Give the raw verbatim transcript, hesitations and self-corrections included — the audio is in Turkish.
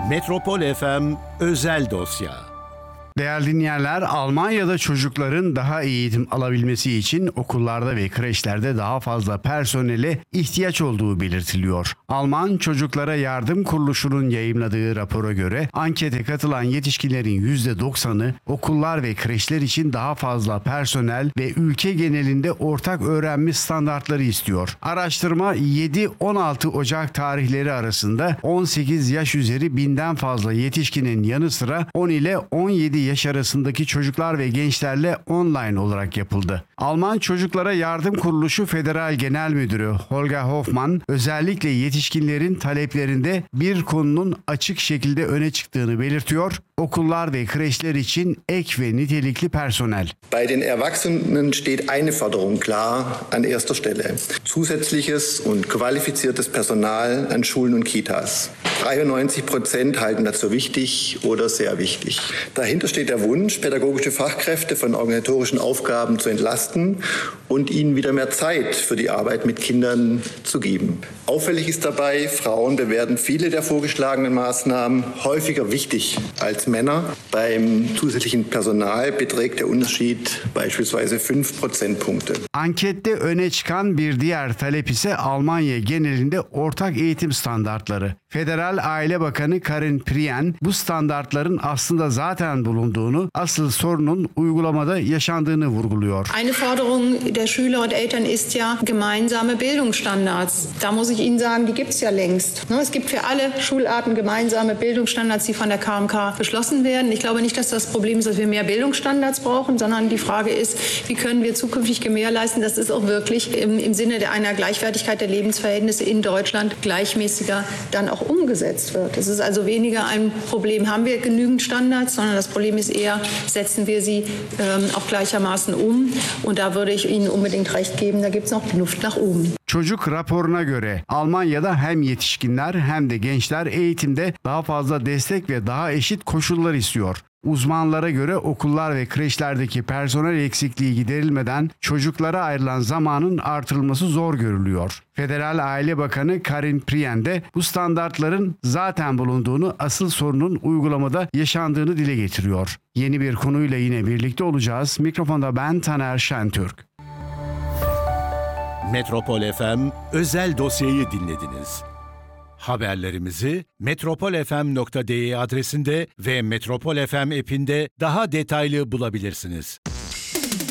Metropol F M Özel Dosya. Değerli dinleyenler, Almanya'da çocukların daha iyi eğitim alabilmesi için okullarda ve kreşlerde daha fazla personele ihtiyaç olduğu belirtiliyor. Alman Çocuklara Yardım Kuruluşu'nun yayımladığı rapora göre ankete katılan yetişkinlerin yüzde doksanı okullar ve kreşler için daha fazla personel ve ülke genelinde ortak öğrenme standartları istiyor. Araştırma yedi on altı Ocak tarihleri arasında on sekiz yaş üzeri binden fazla yetişkinin yanı sıra on ile on yedi yaş arasındaki çocuklar ve gençlerle online olarak yapıldı. Alman Çocuklara Yardım Kuruluşu Federal Genel Müdürü Holger Hoffmann özellikle yetişkinlerin taleplerinde bir konunun açık şekilde öne çıktığını belirtiyor. Okullar ve kreşler için ek ve nitelikli personel. Bei den Erwachsenen steht eine Forderung klar an erster Stelle. Zusätzliches und qualifiziertes Personal an Schulen und Kitas. dreiundneunzig Prozent halten das für wichtig oder sehr wichtig. Dahinter steht der Wunsch, pädagogische Fachkräfte von organisatorischen Aufgaben zu entlasten und ihnen wieder mehr Zeit für die Arbeit mit Kindern zu geben. Auffällig ist dabei, Frauen bewerten viele der vorgeschlagenen Maßnahmen häufiger wichtig als Männer. Beim zusätzlichen Personal beträgt der Unterschied beispielsweise fünf Prozentpunkte. Ankette öne çıkan bir diğer talep ise Almanya genelinde ortak eğitim standartları. Federal Aile Bakanı Karin Prien bu standartların aslında zaten bulunduğunu, asıl sorunun uygulamada yaşandığını vurguluyor. Eine Forderung der Schüler und Eltern ist ja gemeinsame Bildungsstandards. Da muss ich Ihnen sagen, die gibt es ja längst. Es gibt für alle Schularten gemeinsame Bildungsstandards, die von der K M K beschlossen werden. Ich glaube nicht, dass das Problem ist, dass wir mehr Bildungsstandards brauchen, sondern die Frage ist, wie können wir zukünftig gewährleisten, dass es auch wirklich im, im Sinne einer Gleichwertigkeit der Lebensverhältnisse in Deutschland gleichmäßiger dann auch umgesetzt wird. Es ist also weniger ein Problem, haben wir genügend Standards, sondern das Problem ist eher, setzen wir sie ähm, auch gleichermaßen um. Und da würde ich Ihnen unbedingt recht geben, da gibt es noch Luft nach oben. Çocuk raporuna göre Almanya'da hem yetişkinler hem de gençler eğitimde daha fazla destek ve daha eşit koşullar istiyor. Uzmanlara göre okullar ve kreşlerdeki personel eksikliği giderilmeden çocuklara ayrılan zamanın artırılması zor görülüyor. Federal Aile Bakanı Karin Prien de bu standartların zaten bulunduğunu, asıl sorunun uygulamada yaşandığını dile getiriyor. Yeni bir konuyla yine birlikte olacağız. Mikrofonda ben Taner Şentürk. Metropol F M Özel Dosyayı dinlediniz. Haberlerimizi metropol f m nokta d e adresinde ve Metropol F M app'inde daha detaylı bulabilirsiniz.